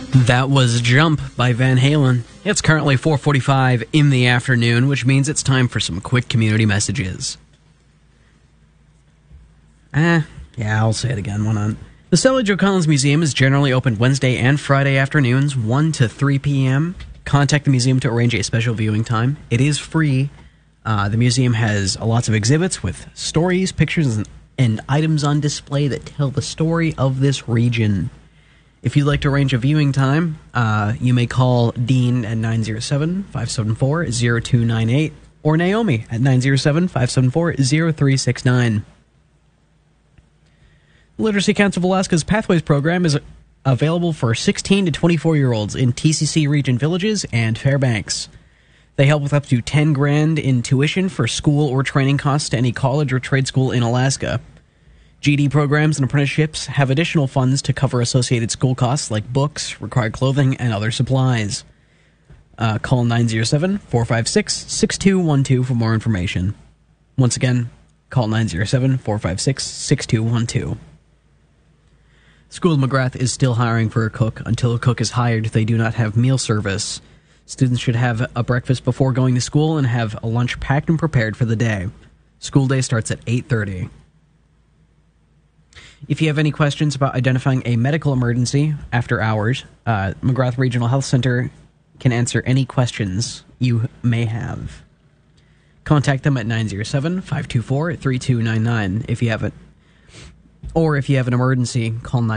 That was Jump by Van Halen. It's currently 4:45 in the afternoon, which means it's time for some quick community messages. Yeah, I'll say it again. Why not? The Stella Jo Collins Museum is generally open Wednesday and Friday afternoons, 1 to 3 p.m. Contact the museum to arrange a special viewing time. It is free. The museum has lots of exhibits with stories, pictures, and items on display that tell the story of this region. If you'd like to arrange a viewing time, you may call Dean at 907-574-0298 or Naomi at 907-574-0369. The Literacy Council of Alaska's Pathways program is available for 16 to 24-year-olds in TCC region villages and Fairbanks. They help with up to $10,000 in tuition for school or training costs to any college or trade school in Alaska. GD programs and apprenticeships have additional funds to cover associated school costs like books, required clothing, and other supplies. Call 907-456-6212 for more information. Once again, call 907-456-6212. School of McGrath is still hiring for a cook. Until a cook is hired, they do not have meal service. Students should have a breakfast before going to school and have a lunch packed and prepared for the day. School day starts at 8:30. If you have any questions about identifying a medical emergency after hours, McGrath Regional Health Center can answer any questions you may have. Contact them at 907-524-3299 if you have an emergency, call